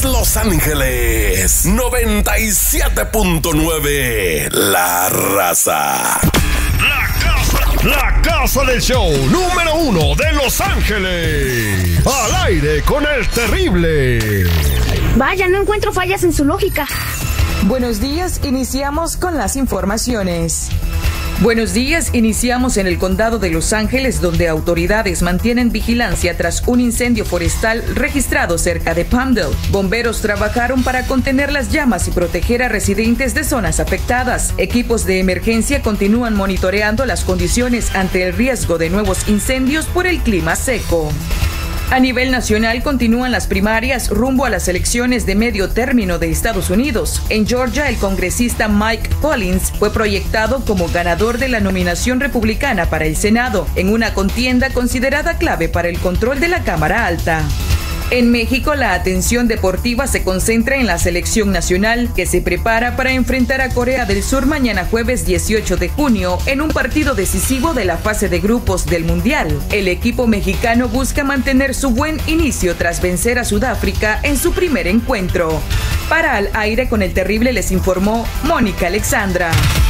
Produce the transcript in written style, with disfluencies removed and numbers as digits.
Los Ángeles 97.9. La Raza. La casa del show número 1 de Los Ángeles. Al aire con el terrible. Vaya, no encuentro fallas en su lógica. Buenos días, iniciamos con las informaciones. Buenos días, iniciamos en el condado de Los Ángeles, donde autoridades mantienen vigilancia tras un incendio forestal registrado cerca de Palmdale. Bomberos trabajaron para contener las llamas y proteger a residentes de zonas afectadas. Equipos de emergencia continúan monitoreando las condiciones ante el riesgo de nuevos incendios por el clima seco. A nivel nacional continúan las primarias rumbo a las elecciones de medio término de Estados Unidos. En Georgia, el congresista Mike Collins fue proyectado como ganador de la nominación republicana para el Senado, en una contienda considerada clave para el control de la Cámara Alta. En México, la atención deportiva se concentra en la selección nacional, que se prepara para enfrentar a Corea del Sur mañana jueves 18 de junio en un partido decisivo de la fase de grupos del Mundial. El equipo mexicano busca mantener su buen inicio tras vencer a Sudáfrica en su primer encuentro. Para Al Aire con el Terrible les informó Mónica Alexandra.